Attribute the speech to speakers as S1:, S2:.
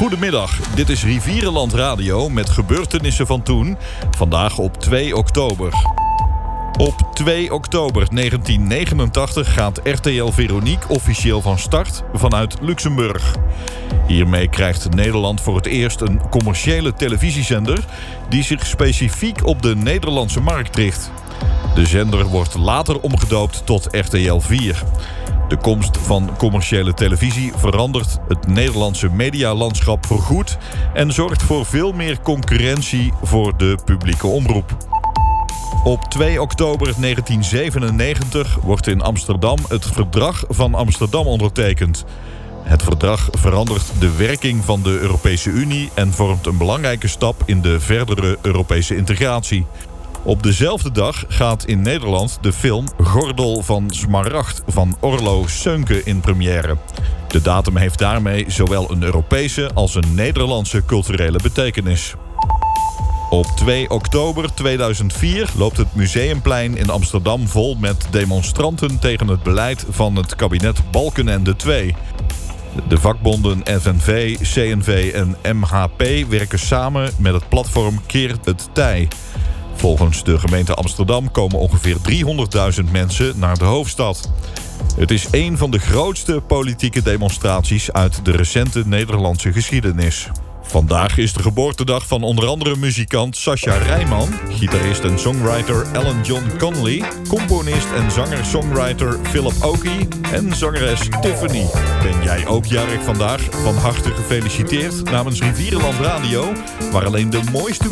S1: Goedemiddag, dit is Rivierenland Radio met gebeurtenissen van toen. Vandaag op 2 oktober. Op 2 oktober 1989 gaat RTL Veronique officieel van start vanuit Luxemburg. Hiermee krijgt Nederland voor het eerst een commerciële televisiezender die zich specifiek op de Nederlandse markt richt. De zender wordt later omgedoopt tot RTL 4. De komst van commerciële televisie verandert het Nederlandse medialandschap voorgoed en zorgt voor veel meer concurrentie voor de publieke omroep. Op 2 oktober 1997 wordt in Amsterdam het Verdrag van Amsterdam ondertekend. Het verdrag verandert de werking van de Europese Unie en vormt een belangrijke stap in de verdere Europese integratie. Op dezelfde dag gaat in Nederland de film Gordel van Smaragd van Orlo Seunke in première. De datum heeft daarmee zowel een Europese als een Nederlandse culturele betekenis. Op 2 oktober 2004 loopt het Museumplein in Amsterdam vol met demonstranten tegen het beleid van het kabinet Balkenende II. De vakbonden FNV, CNV en MHP werken samen met het platform Keer het Tij. Volgens de gemeente Amsterdam komen ongeveer 300.000 mensen naar de hoofdstad. Het is een van de grootste politieke demonstraties uit de recente Nederlandse geschiedenis. Vandaag is de geboortedag van onder andere muzikant Sascha Rijman, gitarist en songwriter Alan John Conley, componist en zanger-songwriter Philip Oakey en zangeres Tiffany. Ben jij ook jarig vandaag? Van harte gefeliciteerd namens Rivierenland Radio, waar alleen de mooiste